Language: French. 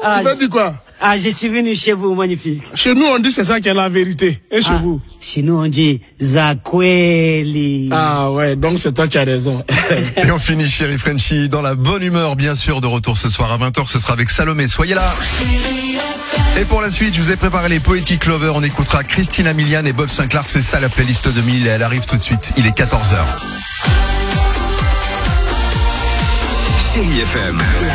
Tu m'as dit quoi? Ah, je suis venu chez vous, magnifique. Chez nous, on dit c'est ça qui est la vérité. Et chez vous? Chez nous, on dit Zakweli. Ah ouais, donc c'est toi qui as raison. Et on finit, chérie Frenchie, dans la bonne humeur, bien sûr, de retour ce soir à 20h. Ce sera avec Salomé. Soyez là. Et pour la suite, je vous ai préparé les Poetic Lovers. On écoutera Christina Milian et Bob Sinclair. C'est ça la playlist 2000 et elle arrive tout de suite. Il est 14h. Chérie FM.